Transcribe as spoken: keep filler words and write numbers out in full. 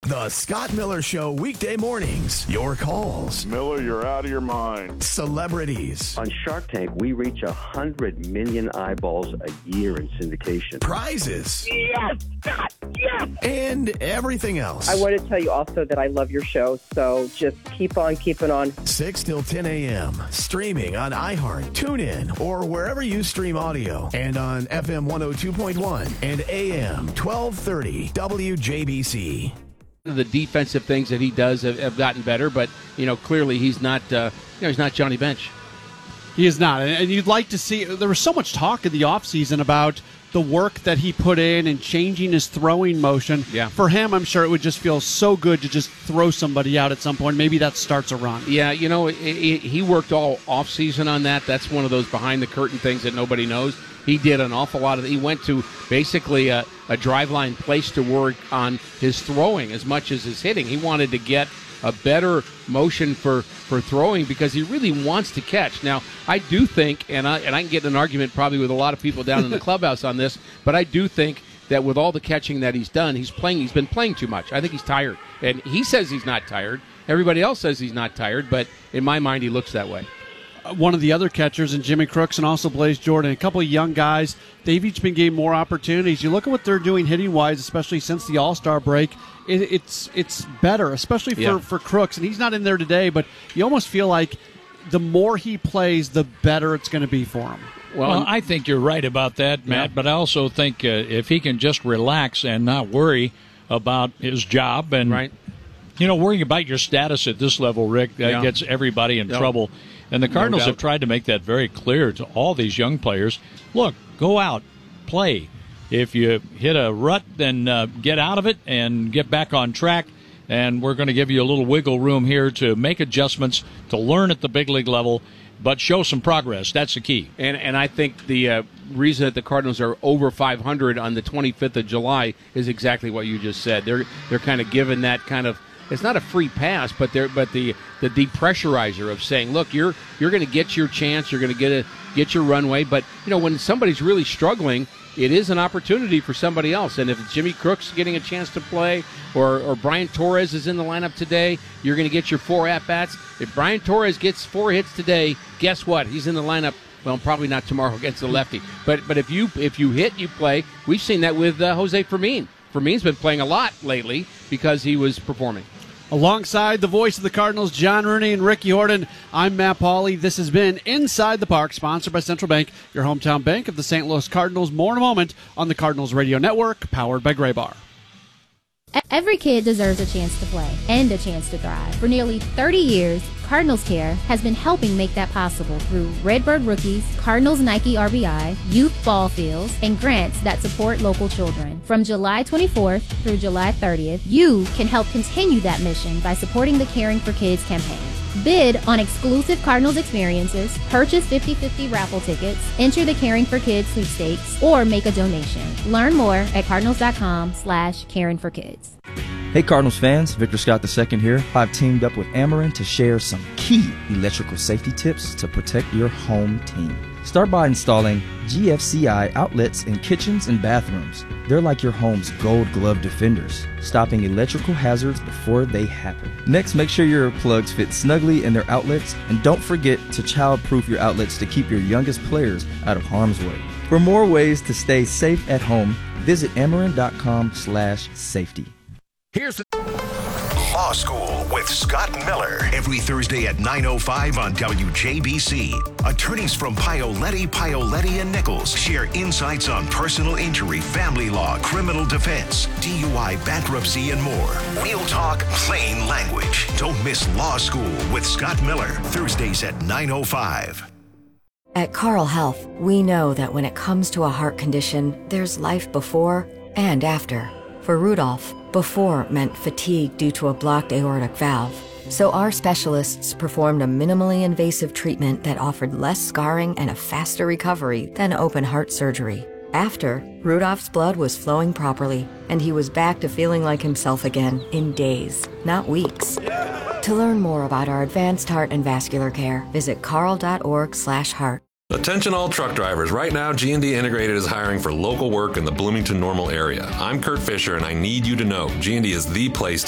The Scott Miller Show, weekday mornings. Your calls. Miller, you're out of your mind. Celebrities. On Shark Tank, we reach one hundred million eyeballs a year in syndication. Prizes. Yes, Scott, yes! And everything else. I want to tell you also that I love your show, so just keep on keeping on. six till ten a.m. Streaming on iHeart, TuneIn, or wherever you stream audio. And on F M one oh two point one and A M twelve thirty W J B C. The defensive things that he does have, have gotten better, but you know clearly he's not. Uh, you know, he's not Johnny Bench. He is not, and you'd like to see. There was so much talk in the offseason about the work that he put in and changing his throwing motion. Yeah. For him, I'm sure it would just feel so good to just throw somebody out at some point. Maybe that starts a run. Yeah, you know, it, it, he worked all offseason on that. That's one of those behind-the-curtain things that nobody knows. He did an awful lot of He went to basically a, a drive-line place to work on his throwing as much as his hitting. He wanted to get a better motion for, for throwing because he really wants to catch. Now, I do think, and I, and I can get in an argument probably with a lot of people down in the clubhouse on this, but I do think that with all the catching that he's done, he's playing. He's been playing too much. I think he's tired. And he says he's not tired. Everybody else says he's not tired, but in my mind, he looks that way. One of the other catchers, and Jimmy Crooks and also Blaze Jordan, a couple of young guys, they've each been getting more opportunities. You look at what they're doing hitting-wise, especially since the All-Star break, it, it's it's better, especially for, yeah. for Crooks. And he's not in there today, but you almost feel like the more he plays, the better it's going to be for him. Well, well, I think you're right about that, Matt, yeah. but I also think uh, if he can just relax and not worry about his job and, right. you know, worrying about your status at this level, Rick, that yeah. gets everybody in yeah. trouble. And the Cardinals no have tried to make that very clear to all these young players. Look, go out, play. If you hit a rut, then uh, get out of it and get back on track. And we're going to give you a little wiggle room here to make adjustments, to learn at the big league level, but show some progress. That's the key. And and I think the uh, reason that the Cardinals are over five hundred on the twenty-fifth of July is exactly what you just said. They're they're kind of given that kind of, it's not a free pass, but they're but the the depressurizer of saying, look, you're you're going to get your chance, you're going to get a get your runway, but you know when somebody's really struggling, it is an opportunity for somebody else. And if Jimmy Crooks getting a chance to play, or or Brian Torres is in the lineup today, you're going to get your four at bats. If Brian Torres gets four hits today, guess what? He's in the lineup. Well, probably not tomorrow against the lefty, but but if you if you hit, you play. We've seen that with uh, Jose Fermin. Fermin's been playing a lot lately because he was performing. Alongside the voice of the Cardinals, John Rooney and Ricky Horton, I'm Matt Pauley. This has been Inside the Park, sponsored by Central Bank, your hometown bank of the Saint Louis Cardinals. More in a moment on the Cardinals Radio Network, powered by Gray Bar. Every kid deserves a chance to play and a chance to thrive. For nearly thirty years, Cardinals Care has been helping make that possible through Redbird Rookies, Cardinals Nike R B I, youth ball fields, and grants that support local children. From July twenty-fourth through July thirtieth, you can help continue that mission by supporting the Caring for Kids campaign. Bid on exclusive Cardinals experiences, purchase fifty-fifty raffle tickets, enter the Caring for Kids sweepstakes, or make a donation. Learn more at cardinals.com slash caring for kids. Hey Cardinals fans, Victor Scott the second here. I've teamed up with Ameren to share some key electrical safety tips to protect your home team. Start by installing G F C I outlets in kitchens and bathrooms. They're like your home's gold glove defenders, stopping electrical hazards before they happen. Next, make sure your plugs fit snugly in their outlets, and don't forget to child-proof your outlets to keep your youngest players out of harm's way. For more ways to stay safe at home, visit Ameren.com slash safety. Here's the Law School with Scott Miller. Every Thursday at nine oh five on W J B C. Attorneys from Paoletti, Paoletti and Nichols share insights on personal injury, family law, criminal defense, D U I, bankruptcy, and more. We'll talk plain language. Don't miss Law School with Scott Miller. Thursdays at nine oh five. At Carle Health, we know that when it comes to a heart condition, there's life before and after. For Rudolph, before meant fatigue due to a blocked aortic valve. So our specialists performed a minimally invasive treatment that offered less scarring and a faster recovery than open heart surgery. After, Rudolph's blood was flowing properly, and he was back to feeling like himself again in days, not weeks. To learn more about our advanced heart and vascular care, visit carle.org slash heart. Attention all truck drivers. Right now, G and D Integrated is hiring for local work in the Bloomington-Normal area. I'm Kurt Fisher, and I need you to know G and D is the place to